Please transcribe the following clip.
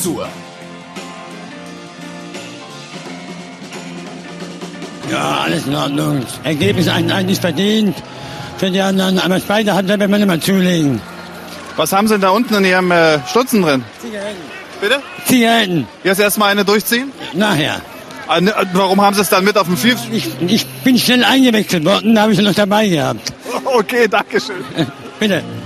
Zensur. Ja, alles in Ordnung. Ergebnis eigentlich verdient. Für die anderen, aber beide hat werden wir nicht mal zulegen. Was haben Sie denn da unten in Ihrem Stutzen drin? Zigaretten. Bitte? Zigaretten. Jetzt erstmal eine durchziehen? Nachher. Warum haben Sie es dann mit auf dem Vier? Ich bin schnell eingewechselt worden, da habe ich sie noch dabei gehabt. Okay, danke schön. Bitte.